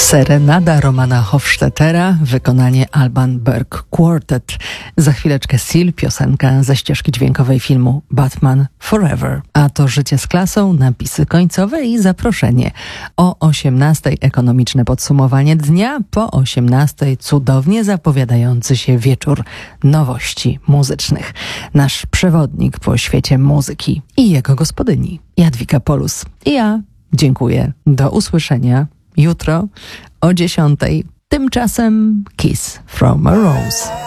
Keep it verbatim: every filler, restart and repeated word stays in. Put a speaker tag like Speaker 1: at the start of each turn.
Speaker 1: Serenada Romana Hofstettera, wykonanie Alban Berg Quartet. Za chwileczkę Seal, piosenka ze ścieżki dźwiękowej filmu Batman Forever. A to Życie z klasą, napisy końcowe i zaproszenie. O osiemnastej ekonomiczne podsumowanie dnia, po osiemnastej cudownie zapowiadający się wieczór nowości muzycznych. Nasz przewodnik po świecie muzyki i jego gospodyni, Jadwiga Polus. I ja dziękuję. Do usłyszenia jutro o dziesiątej. Tymczasem Kiss from a Rose.